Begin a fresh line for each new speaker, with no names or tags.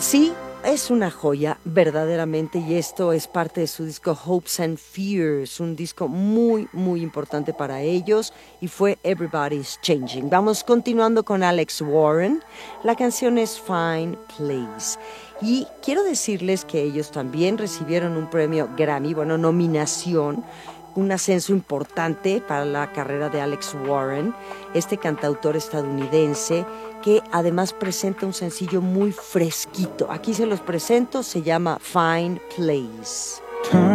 Sí, es una joya, verdaderamente, y esto es parte de su disco Hopes and Fears, un disco muy, muy importante para ellos, y fue Everybody's Changing. Vamos continuando con Alex Warren. La canción es Fine Place. Y quiero decirles que ellos también recibieron un premio Grammy, bueno, nominación, un ascenso importante para la carrera de Alex Warren, este cantautor estadounidense que además presenta un sencillo muy fresquito. Aquí se los presento, se llama Fine Place.